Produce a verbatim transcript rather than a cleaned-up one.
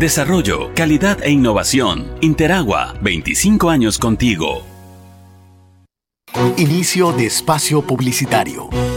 Desarrollo, calidad e innovación. Interagua, veinticinco años contigo. Inicio de espacio publicitario.